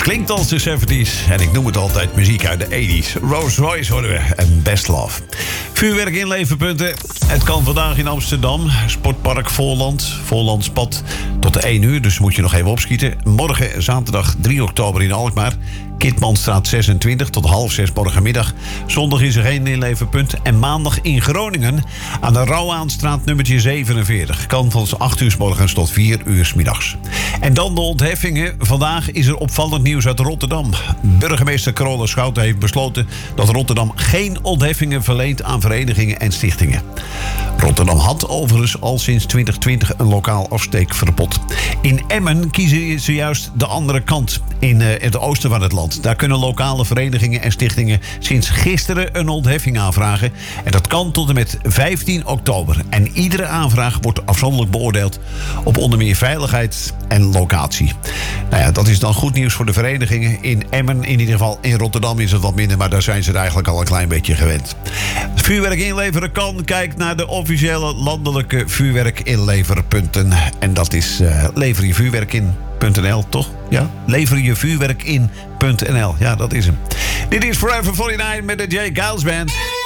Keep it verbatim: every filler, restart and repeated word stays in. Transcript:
Klinkt als de zeventies en ik noem het altijd muziek uit de tachtiger jaren. Rolls Royce horen we en Best Love. Vuurwerk inleverpunten. Het kan vandaag in Amsterdam. Sportpark Voorland, Voorlandspad tot de één uur. Dus moet je nog even opschieten. Morgen zaterdag drie oktober in Alkmaar. Kitmanstraat zesentwintig tot half zes morgenmiddag. Zondag is er geen inleverpunt. En maandag in Groningen aan de Rouwaanstraat nummertje zevenenveertig. Kan van acht uur 's morgens tot vier uur 's middags. En dan de ontheffingen. Vandaag is er opvallend nieuws uit Rotterdam. Burgemeester Carola Schouten heeft besloten dat Rotterdam geen ontheffingen verleent aan verenigingen en stichtingen. Rotterdam had overigens al sinds twintig twintig een lokaal afsteekverbod. In Emmen kiezen ze juist de andere kant, in uh, het oosten van het land. Daar kunnen lokale verenigingen en stichtingen sinds gisteren een ontheffing aanvragen. En dat kan tot en met vijftien oktober. En iedere aanvraag wordt afzonderlijk beoordeeld op onder meer veiligheid en locatie. Nou ja, dat is dan goed nieuws voor de verenigingen. In Emmen, in ieder geval in Rotterdam is het wat minder, maar daar zijn ze er eigenlijk al een klein beetje gewend. Vuurwerk inleveren kan. Kijk naar de officiële landelijke vuurwerkinleverpunten. En dat is uh, lever je vuurwerk in punt n l, toch? Ja? lever je vuurwerk in punt n l. Ja, dat is hem. Dit is Forever negenenveertig met de J. Giles Band.